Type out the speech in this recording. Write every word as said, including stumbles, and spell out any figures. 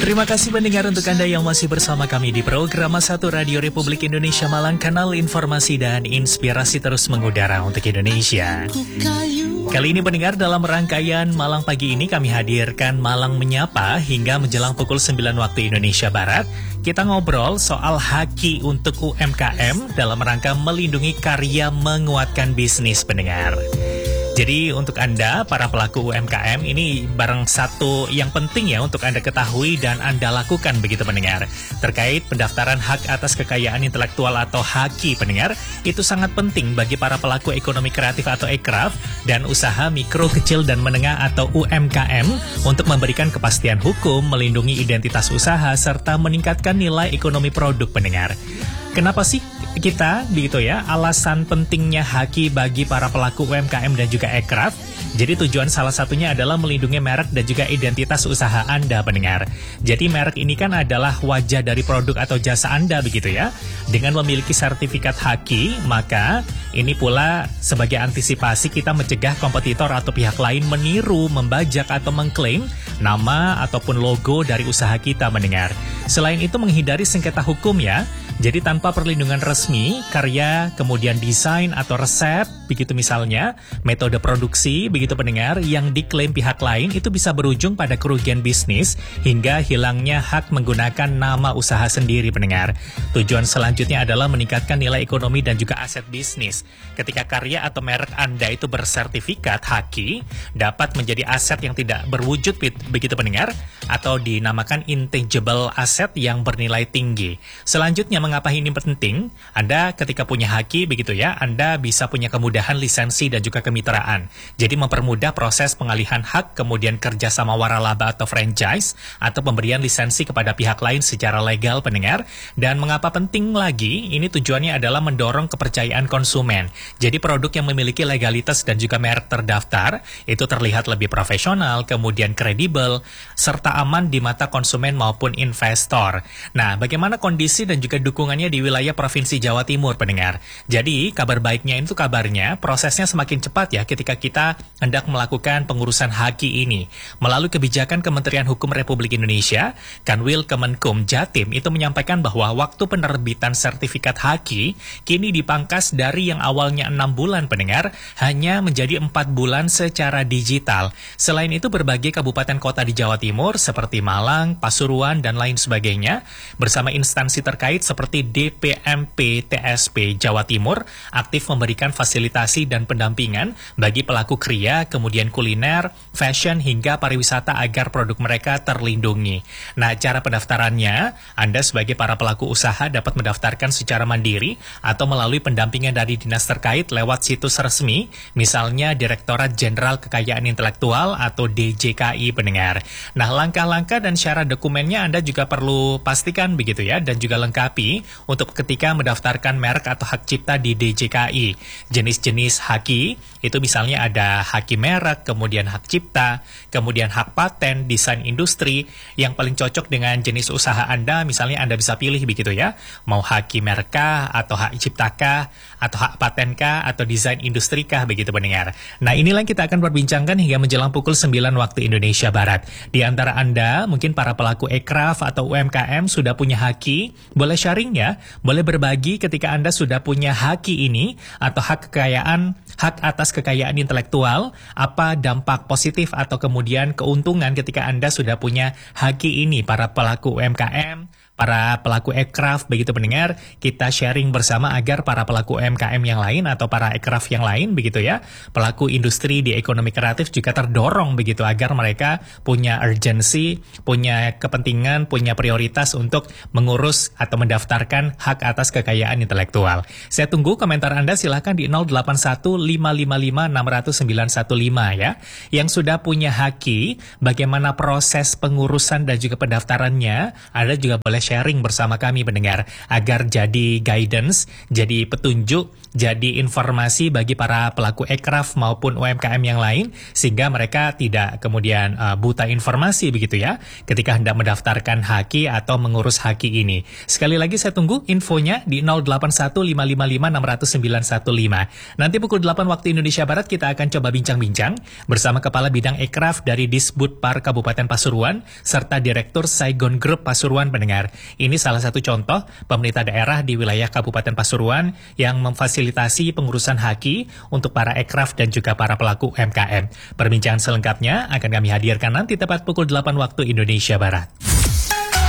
Terima kasih pendengar untuk Anda yang masih bersama kami di program satu Radio Republik Indonesia Malang, kanal informasi dan inspirasi terus mengudara untuk Indonesia. Kali ini pendengar, dalam rangkaian Malang Pagi ini kami hadirkan Malang Menyapa hingga menjelang pukul sembilan waktu Indonesia Barat. Kita ngobrol soal haki untuk U M K M dalam rangka melindungi karya menguatkan bisnis pendengar. Jadi untuk Anda, para pelaku U M K M, ini barang satu yang penting ya untuk Anda ketahui dan Anda lakukan begitu pendengar. Terkait pendaftaran hak atas kekayaan intelektual atau haki pendengar, itu sangat penting bagi para pelaku ekonomi kreatif atau ekraf dan usaha mikro, kecil, dan menengah atau U M K M untuk memberikan kepastian hukum, melindungi identitas usaha, serta meningkatkan nilai ekonomi produk pendengar. Kenapa sih kita begitu ya, alasan pentingnya haki bagi para pelaku U M K M dan juga ekraf? Jadi tujuan salah satunya adalah melindungi merek dan juga identitas usaha Anda pendengar. Jadi merek ini kan adalah wajah dari produk atau jasa Anda begitu ya. Dengan memiliki sertifikat haki, maka ini pula sebagai antisipasi kita mencegah kompetitor atau pihak lain meniru, membajak atau mengklaim nama ataupun logo dari usaha kita mendengar. Selain itu menghindari sengketa hukum ya. Jadi tanpa perlindungan resmi, karya, kemudian desain atau resep, begitu misalnya, metode produksi, begitu pendengar, yang diklaim pihak lain itu bisa berujung pada kerugian bisnis hingga hilangnya hak menggunakan nama usaha sendiri pendengar. Tujuan selanjutnya adalah meningkatkan nilai ekonomi dan juga aset bisnis. Ketika karya atau merek Anda itu bersertifikat haki, dapat menjadi aset yang tidak berwujud begitu pendengar, atau dinamakan intangible asset yang bernilai tinggi. Selanjutnya, mengapa ini penting? Anda ketika punya haki begitu ya, Anda bisa punya kemudahan lisensi dan juga kemitraan. Jadi mempermudah proses pengalihan hak, kemudian kerjasama waralaba atau franchise, atau pemberian lisensi kepada pihak lain secara legal pendengar. Dan mengapa penting lagi? Ini tujuannya adalah mendorong kepercayaan konsumen. Jadi produk yang memiliki legalitas dan juga merek terdaftar, itu terlihat lebih profesional, kemudian kredibel, serta aman di mata konsumen maupun investor. Nah, bagaimana kondisi dan juga dukungannya di wilayah Provinsi Jawa Timur pendengar. Jadi kabar baiknya itu kabarnya prosesnya semakin cepat ya ketika kita hendak melakukan pengurusan haki ini. Melalui kebijakan Kementerian Hukum Republik Indonesia, Kanwil Kemenkum Jatim itu menyampaikan bahwa waktu penerbitan sertifikat haki kini dipangkas dari yang awalnya enam bulan pendengar hanya menjadi empat bulan secara digital. Selain itu berbagai kabupaten kota di Jawa Timur seperti Malang, Pasuruan, dan lain sebagainya bersama instansi terkait seperti D P M P T S P Jawa Timur aktif memberikan fasilitasi dan pendampingan bagi pelaku kriya, kemudian kuliner, fashion, hingga pariwisata agar produk mereka terlindungi. Nah, cara pendaftarannya, Anda sebagai para pelaku usaha dapat mendaftarkan secara mandiri atau melalui pendampingan dari dinas terkait lewat situs resmi, misalnya Direktorat Jenderal Kekayaan Intelektual atau D J K I pendengar. Nah, langkah-langkah dan syarat dokumennya Anda juga perlu pastikan begitu ya, dan juga lengkapi untuk ketika mendaftarkan merek atau hak cipta di D J K I. Jenis-jenis haki itu misalnya ada haki merek, kemudian hak cipta, kemudian hak paten, desain industri. Yang paling cocok dengan jenis usaha Anda, misalnya Anda bisa pilih begitu ya, mau haki merek kah, atau hak cipta kah, atau hak paten kah, atau desain industri kah, begitu pendengar. Nah, inilah yang kita akan perbincangkan hingga menjelang pukul sembilan waktu Indonesia Barat. Di antara Anda, mungkin para pelaku ekraf atau U M K M sudah punya haki, boleh sharing ya, boleh berbagi ketika Anda sudah punya haki ini atau hak kekayaan, hak atas kekayaan intelektual, apa dampak positif atau kemudian keuntungan ketika Anda sudah punya haki ini, para pelaku U M K M, para pelaku ekraf begitu pendengar, kita sharing bersama agar para pelaku U M K M yang lain atau para ekraf yang lain begitu ya, pelaku industri di ekonomi kreatif juga terdorong begitu agar mereka punya urgensi, punya kepentingan, punya prioritas untuk mengurus atau mendaftarkan hak atas kekayaan intelektual. Saya tunggu komentar Anda, silahkan di nol delapan satu lima lima lima enam nol nol sembilan satu lima ya. Yang sudah punya haki, bagaimana proses pengurusan dan juga pendaftarannya, Anda juga boleh sharing bersama kami pendengar agar jadi guidance, jadi petunjuk, jadi informasi bagi para pelaku ekraf maupun U M K M yang lain sehingga mereka tidak kemudian uh, buta informasi begitu ya ketika hendak mendaftarkan haki atau mengurus haki ini. Sekali lagi saya tunggu infonya di nol delapan satu lima lima lima enam nol sembilan satu lima. Nanti pukul delapan waktu Indonesia Barat kita akan coba bincang-bincang bersama Kepala Bidang Ekraf dari Disbudpar Kabupaten Pasuruan serta Direktur Saigon Group Pasuruan pendengar. Ini salah satu contoh pemerintah daerah di wilayah Kabupaten Pasuruan yang memfasilitasi pengurusan haki untuk para ekraf dan juga para pelaku U M K M. Perbincangan selengkapnya akan kami hadirkan nanti tepat pukul delapan waktu Indonesia Barat.